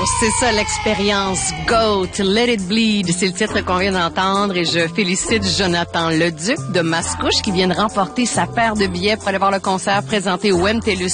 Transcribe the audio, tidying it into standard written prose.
c'est ça l'expérience GOAT, Let It Bleed, c'est le titre qu'on vient d'entendre et je félicite Jonathan Leduc de Mascouche qui vient de remporter sa paire de billets pour aller voir le concert présenté au MTLUS